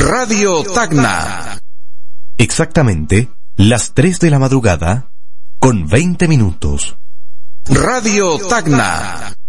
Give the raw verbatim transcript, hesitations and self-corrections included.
Radio Tacna. Exactamente las tres de la madrugada con veinte minutos. Radio Tacna.